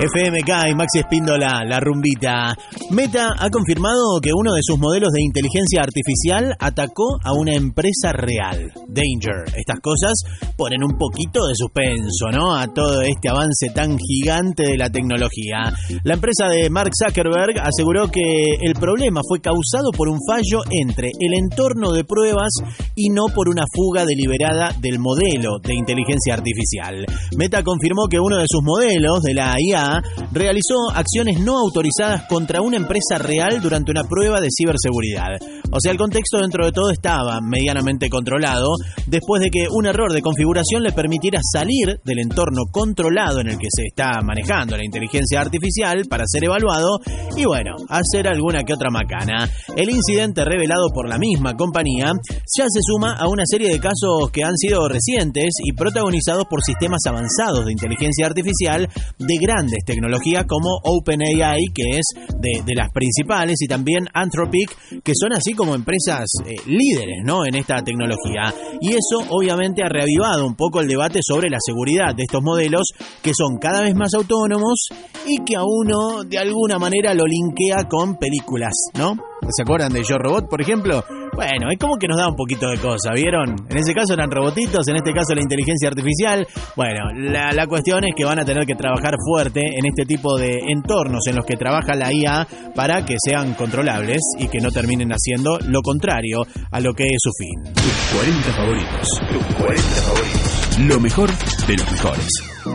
FMK y Maxi Espíndola, la rumbita. Meta ha confirmado que uno de sus modelos de inteligencia artificial atacó a una empresa real. Danger. Estas cosas ponen un poquito de suspenso, ¿no? A todo este avance tan gigante de la tecnología. La empresa de Mark Zuckerberg aseguró que el problema fue causado por un fallo entre el entorno de pruebas y no por una fuga deliberada del modelo de inteligencia artificial. Meta confirmó que uno de sus modelos de la IA realizó acciones no autorizadas contra una empresa real durante una prueba de ciberseguridad. O sea, el contexto dentro de todo estaba medianamente controlado después de que un error de configuración le permitiera salir del entorno controlado en el que se está manejando la inteligencia artificial para ser evaluado y, bueno, hacer alguna que otra macana. El incidente revelado por la misma compañía ya se suma a una serie de casos que han sido recientes y protagonizados por sistemas avanzados de inteligencia artificial de grandes tecnologías como OpenAI, que es de las principales, y también Anthropic, que son así como empresas líderes, ¿no?, en esta tecnología. Y eso obviamente ha reavivado un poco el debate sobre la seguridad de estos modelos que son cada vez más autónomos y que a uno de alguna manera lo linkea con películas, ¿no? ¿Se acuerdan de Yo Robot, por ejemplo? Bueno, es como que nos da un poquito de cosa, ¿vieron? En ese caso eran robotitos, en este caso la inteligencia artificial. Bueno, la cuestión es que van a tener que trabajar fuerte en este tipo de entornos en los que trabaja la IA para que sean controlables y que no terminen haciendo lo contrario a lo que es su fin. Tus 40 favoritos. Tus 40 favoritos. Lo mejor de los mejores.